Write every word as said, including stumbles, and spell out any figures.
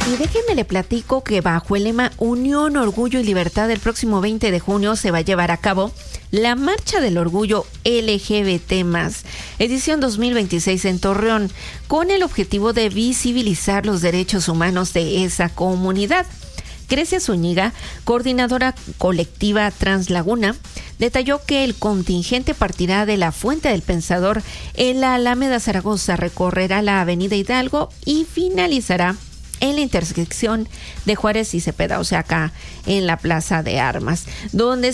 Y déjenme le platico que bajo el lema Unión, Orgullo y Libertad, el próximo veinte de junio se va a llevar a cabo la Marcha del Orgullo L G B T más, edición dos mil veintiséis en Torreón, con el objetivo de visibilizar los derechos humanos de esa comunidad. Grecia Zúñiga, coordinadora colectiva Translaguna, detalló que el contingente partirá de la Fuente del Pensador en la Alameda Zaragoza, recorrerá la Avenida Hidalgo y finalizará en la intersección de Juárez y Cepeda, o sea, acá en la Plaza de Armas, donde